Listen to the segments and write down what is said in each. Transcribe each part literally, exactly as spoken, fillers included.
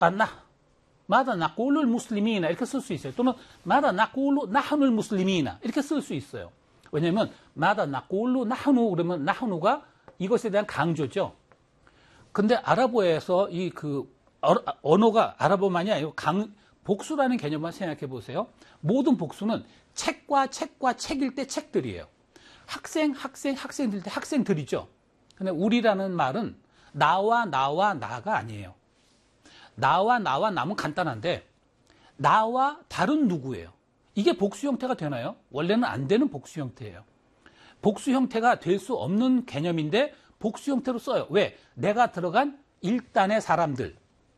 나, 마다 나꿀룰 무슬리미나 이렇게 쓸 수 있어요. 또는 마다 나꿀루 나하눌 무슬리미나 이렇게 쓸 수 있어요. 왜냐하면 마다 나꿀루 나하누 그러면 나하누가 이것에 대한 강조죠. 근데 아랍어에서 이 그 언어가 아랍어만이 아니고 강, 복수라는 개념만 생각해 보세요. 모든 복수는 책과 책과 책일 때 책들이에요. 학생, 학생, 학생들 때 학생들이죠. 근데 우리라는 말은 나와 나와 나가 아니에요. 나와 나와 나면 간단한데 나와 다른 누구예요. 이게 복수 형태가 되나요? 원래는 안 되는 복수 형태예요. 복수 형태가 될 수 없는 개념인데 복수 형태로 써요. 왜? 내가 들어간 일단의 사람들.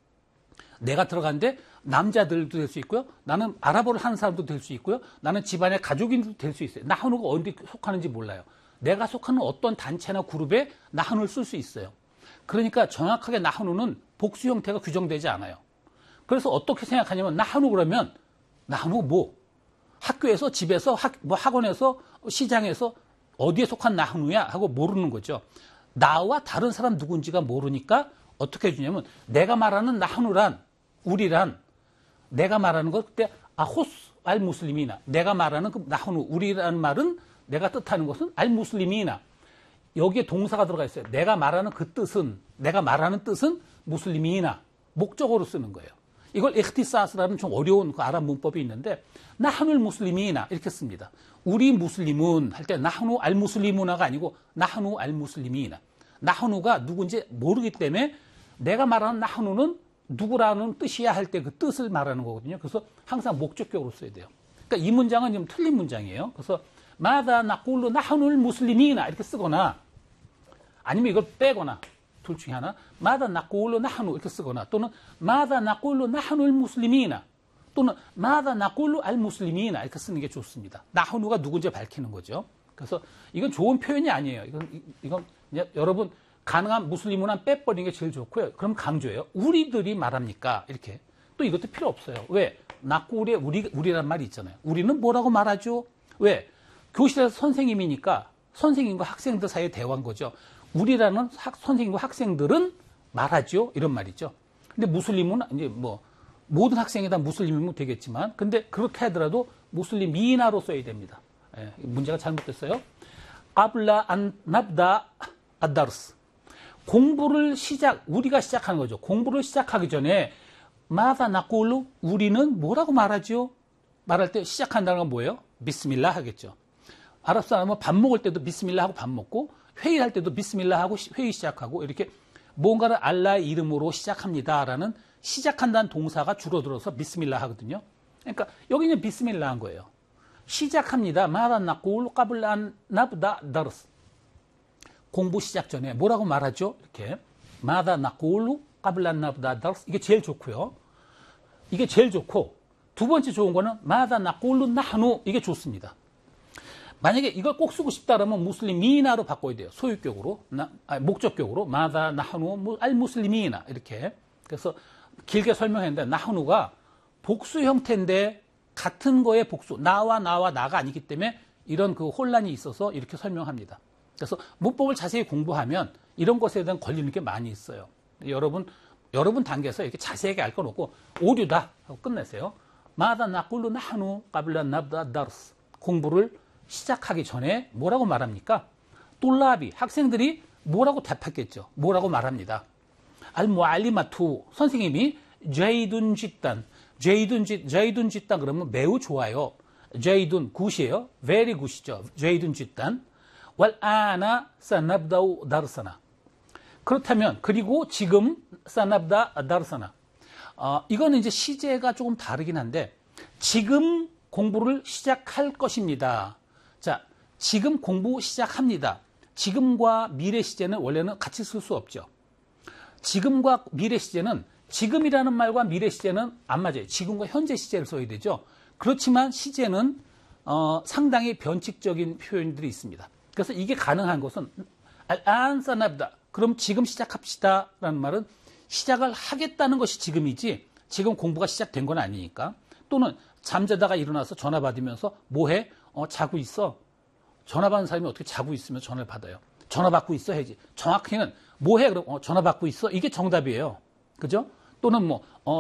내가 들어간데 남자들도 될 수 있고요. 나는 아랍어를 하는 사람도 될 수 있고요. 나는 집안의 가족인도 될 수 있어요. 나한우가 어디 속하는지 몰라요. 내가 속하는 어떤 단체나 그룹에 나한우를 쓸 수 있어요. 그러니까 정확하게 나한우는 복수 형태가 규정되지 않아요. 그래서 어떻게 생각하냐면 나한우 그러면 나한우 뭐? 학교에서 집에서 학, 뭐 학원에서 시장에서 어디에 속한 나한우야 하고 모르는 거죠. 나와 다른 사람 누군지가 모르니까 어떻게 해주냐면 내가 말하는 나한우란 우리란 내가 말하는 것 그때 아호스 알 무슬리미나 내가 말하는 그 나한우 우리라는 말은 내가 뜻하는 것은 알 무슬리미나 여기에 동사가 들어가 있어요. 내가 말하는 그 뜻은 내가 말하는 뜻은 무슬리미나 목적어로 쓰는 거예요. 이걸 이흐티사스라는 좀 어려운 그 아랍 문법이 있는데 나한울 무슬리미나 이렇게 씁니다. 우리 무슬리문 할 때 나한우 알 무슬리무나가 아니고 나한우 알 무슬리미나 나한우가 누군지 모르기 때문에 내가 말하는 나한우는 누구라는 뜻이야 할 때 그 뜻을 말하는 거거든요. 그래서 항상 목적격으로 써야 돼요. 그러니까 이 문장은 좀 틀린 문장이에요. 그래서 마다 나꿀루 나한울 무슬리미나 이렇게 쓰거나 아니면 이걸 빼거나 둘 중에 하나 마다 나꿀루 나한우 이렇게 쓰거나 또는 마다 나꿀루 나한울 무슬리미나 또는 마다 나꿀루 알 무슬리미나 이렇게 쓰는 게 좋습니다. 나한우가 누군지 밝히는 거죠. 그래서 이건 좋은 표현이 아니에요. 이건, 이건 그냥 여러분 가능한 무슬리무나 빼버리는 게 제일 좋고요. 그럼 강조해요. 우리들이 말합니까? 이렇게. 또 이것도 필요 없어요. 왜? 나꿀에 우리, 우리란 말이 있잖아요. 우리는 뭐라고 말하죠? 왜? 교실에서 선생님이니까 선생님과 학생들 사이에 대화한 거죠. 우리라는 학, 선생님과 학생들은 말하죠. 이런 말이죠. 근데 무슬림은 이제 뭐 모든 학생이 다 무슬림이면 되겠지만 근데 그렇게 하더라도 무슬림이나로 써야 됩니다. 예, 문제가 잘못됐어요. 까블라 안 납다 아다르스 공부를 시작 우리가 시작하는 거죠. 공부를 시작하기 전에 마다 나꿀루 우리는 뭐라고 말하죠? 말할 때 시작한다는 건 뭐예요? 비스밀라 하겠죠. 아랍 사람은 밥 먹을 때도 비스밀라 하고 밥 먹고 회의할 때도 비스밀라 하고 회의 시작하고 이렇게 뭔가를 알라의 이름으로 시작합니다라는 시작한다는 동사가 줄어들어서 비스밀라 하거든요. 그러니까 여기는 비스밀라 한 거예요. 시작합니다. 마다 나꿀루 까블라 나브다 다르스 공부 시작 전에 뭐라고 말하죠? 이렇게 마다 나꿀루 까블라 나브다 다르스 이게 제일 좋고요. 이게 제일 좋고 두 번째 좋은 거는 마다 나꿀루 나하누 이게 좋습니다. 만약에 이걸 꼭 쓰고 싶다라면 무슬리미나로 바꿔야 돼요. 소유격으로 나, 아니, 목적격으로 마다 나하누 알 무슬리미나 이렇게 그래서 길게 설명했는데 나하누가 복수 형태인데 같은 거의 복수 나와 나와 나가 아니기 때문에 이런 그 혼란이 있어서 이렇게 설명합니다. 그래서 문법을 자세히 공부하면 이런 것에 대한 걸리는 게 많이 있어요. 여러분 여러분 단계에서 이렇게 자세하게 알 건 없고 오류다 하고 끝내세요. 마다 나꿀루 나하누 까블라 나브다 다르스 공부를 시작하기 전에 뭐라고 말합니까? 똘라비 학생들이 뭐라고 답했겠죠. 뭐라고 말합니다. 알 무알리마투 선생님이 제이둔 짓단 제이둔 짓 제이둔 짓단 그러면 매우 좋아요. 제이둔 굿이에요. very 굿이죠. 제이둔 짓단 왈 아나 사납다우 다르사나 그렇다면 그리고 지금 사납다 다르사나 어, 이거는 이제 시제가 조금 다르긴 한데 지금 공부를 시작할 것입니다. 자, 지금 공부 시작합니다. 지금과 미래 시제는 원래는 같이 쓸 수 없죠. 지금과 미래 시제는 지금이라는 말과 미래 시제는 안 맞아요. 지금과 현재 시제를 써야 되죠. 그렇지만 시제는 어, 상당히 변칙적인 표현들이 있습니다. 그래서 이게 가능한 것은 안 사납다. 그럼 지금 시작합시다 라는 말은 시작을 하겠다는 것이 지금이지 지금 공부가 시작된 건 아니니까 또는 잠자다가 일어나서 전화 받으면서 뭐해? 어, 자고 있어. 전화 받는 사람이 어떻게 자고 있으면 전화를 받아요? 전화 받고 있어 해야지. 정확히는 뭐해? 그럼 어, 전화 받고 있어. 이게 정답이에요. 그죠? 또는 뭐 어,